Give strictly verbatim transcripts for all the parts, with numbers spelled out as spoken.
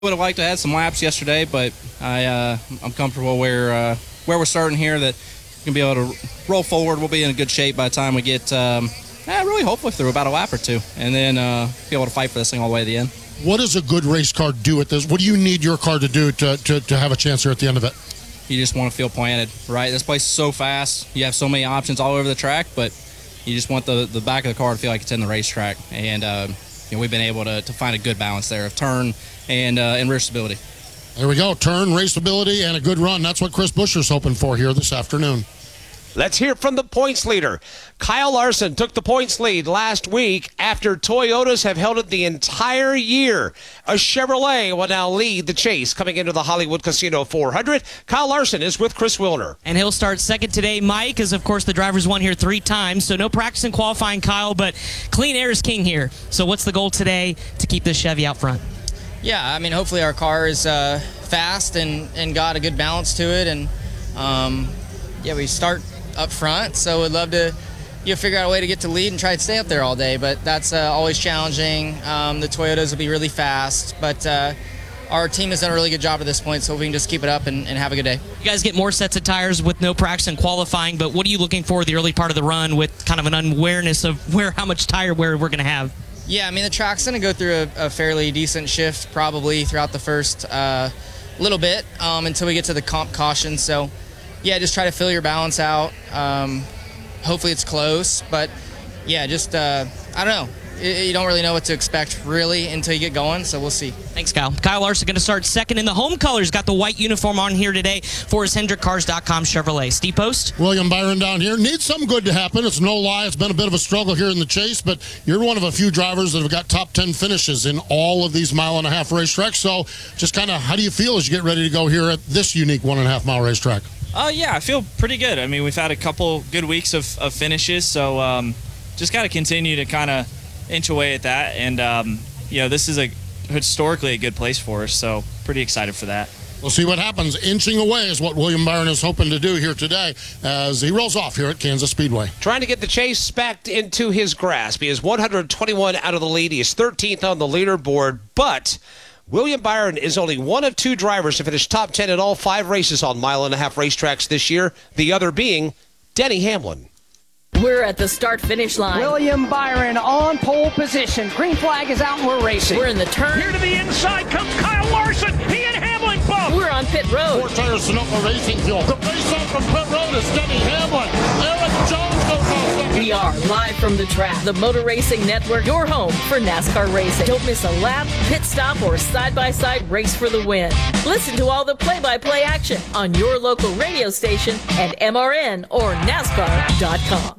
Would have liked to have some laps yesterday, but I, uh, I'm comfortable where uh, where we're starting here, that we can be able to roll forward. We'll be in good shape by the time we get, um, eh, really hopefully through about a lap or two, and then uh, be able to fight for this thing all the way to the end. What does a good race car do at this? What do you need your car to do to, to, to have a chance here at the end of it? You just want to feel planted, right? This place is so fast. You have so many options all over the track, but you just want the, the back of the car to feel like it's in the racetrack. And uh, you know, we've been able to, to find a good balance there of turn and, uh, and rear stability. There we go. Turn, raceability, and a good run. That's what Chris Buescher's hoping for here this afternoon. Let's hear from the points leader. Kyle Larson took the points lead last week after Toyotas have held it the entire year. A Chevrolet will now lead the chase coming into the Hollywood Casino four hundred. Kyle Larson is with Chris Wilner. And he'll start second today. Mike is, of course, the driver's won here three times, so no practice in qualifying, Kyle, but clean air is king here. So what's the goal today to keep this Chevy out front? Yeah, I mean, hopefully our car is uh, fast and, and got a good balance to it. And, um, yeah, we start up front, so we'd love to you know, figure out a way to get to lead and try to stay up there all day, but that's uh, always challenging. Um, the Toyotas will be really fast, but uh, our team has done a really good job at this point, so we can just keep it up and, and have a good day. You guys get more sets of tires with no practice and qualifying, but what are you looking for the early part of the run with kind of an unawareness of where how much tire wear we're going to have? Yeah, I mean, the track's going to go through a, a fairly decent shift probably throughout the first uh, little bit um, until we get to the comp caution, so yeah, just try to fill your balance out. Um, hopefully it's close, but yeah, just, uh, I don't know. It, you don't really know what to expect, really, until you get going, so we'll see. Thanks, Kyle. Kyle Larson going to start second in the home colors. Got the white uniform on here today for his Hendrick Cars dot com Chevrolet. Steve Post? William Byron down here. Needs something good to happen. It's no lie. It's been a bit of a struggle here in the chase, but you're one of a few drivers that have got top ten finishes in all of these mile and a half racetracks. So just kind of how do you feel as you get ready to go here at this unique one and a half mile racetrack? Uh, yeah, I feel pretty good. I mean, we've had a couple good weeks of, of finishes, so um, just got to continue to kind of inch away at that. And, um, you know, this is a historically a good place for us, so pretty excited for that. We'll see what happens. Inching away is what William Byron is hoping to do here today as he rolls off here at Kansas Speedway. Trying to get the chase back into his grasp. He is one hundred twenty-one out of the lead. He is thirteenth on the leaderboard, but William Byron is only one of two drivers to finish top ten in all five races on mile and a half racetracks this year, the other being Denny Hamlin. We're at the start-finish line. William Byron on pole position. Green flag is out and we're racing. We're in the turn. Here to the inside comes Kyle Larson. He and Hamlin both. We're on pit road. Four tires Sunoco Racing Fuel. The race out from pit road is Denny Hamlin. Eric Jones goes off second. We are live from the track. The Motor Racing Network, your home for NASCAR racing. Don't miss a lap, pit stop, or side-by-side race for the win. Listen to all the play-by-play action on your local radio station and M R N or NASCAR dot com.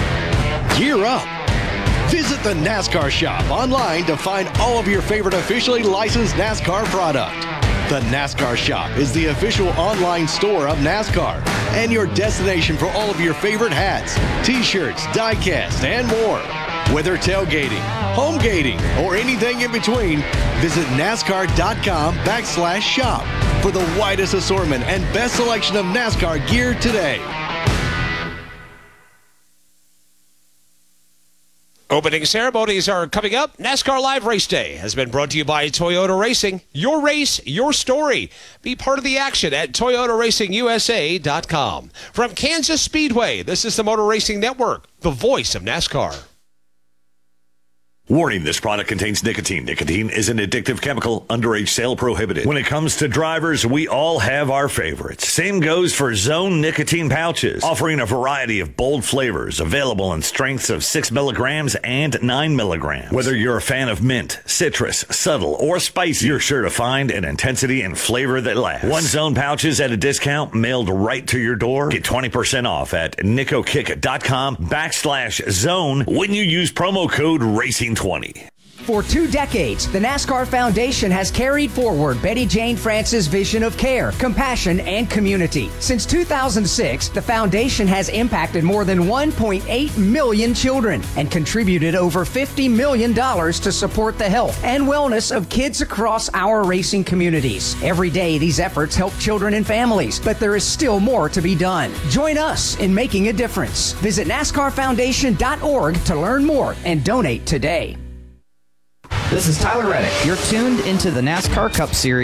Gear up. Visit the NASCAR shop online to find all of your favorite officially licensed NASCAR product. The NASCAR shop is the official online store of NASCAR and your destination for all of your favorite hats, t-shirts, diecast, and more. Whether tailgating, home gating, or anything in between, visit NASCAR.com backslash shop for the widest assortment and best selection of NASCAR gear today. Opening ceremonies are coming up. NASCAR Live Race Day has been brought to you by Toyota Racing. Your race, your story. Be part of the action at Toyota Racing U S A dot com. From Kansas Speedway, this is the Motor Racing Network, the voice of NASCAR. Warning, this product contains nicotine. Nicotine is an addictive chemical. Underage sale prohibited. When it comes to drivers, we all have our favorites. Same goes for Zone nicotine pouches, offering a variety of bold flavors, available in strengths of six milligrams and nine milligrams. Whether you're a fan of mint, citrus, subtle, or spicy, you're sure to find an intensity and flavor that lasts. One Zone pouches at a discount mailed right to your door. Get twenty percent off at nicokick.com backslash zone when you use promo code racing twenty. For two decades, the NASCAR Foundation has carried forward Betty Jane France's vision of care, compassion, and community. Since two thousand six, the foundation has impacted more than one point eight million children and contributed over fifty million dollars to support the health and wellness of kids across our racing communities. Every day, these efforts help children and families, but there is still more to be done. Join us in making a difference. Visit NASCAR Foundation dot org to learn more and donate today. This is Tyler Reddick. You're tuned into the NASCAR Cup Series.